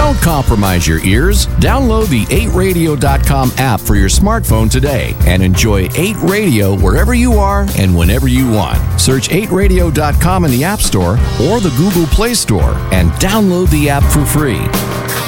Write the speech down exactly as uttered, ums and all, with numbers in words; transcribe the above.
Don't compromise your ears. Download the eight radio dot com app for your smartphone today and enjoy eight Radio wherever you are and whenever you want. Search eight radio dot com in the App Store or the Google Play Store and download the app for free.